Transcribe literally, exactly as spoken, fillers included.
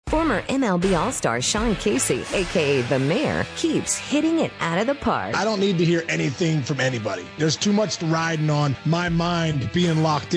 Former M L B All-Star Sean Casey, a k a. The Mayor, keeps hitting it out of the park. I don't need to hear anything from anybody. There's too much riding on my mind being locked in.